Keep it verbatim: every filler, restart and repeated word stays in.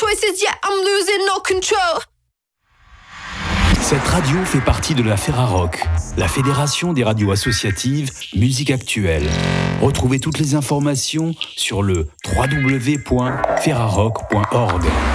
choices, yeah, I'm losing no control. Cette radio fait partie de la Ferrarock, la fédération des radios associatives musique actuelle. Retrouvez toutes les informations sur le w w w point ferrarock point org.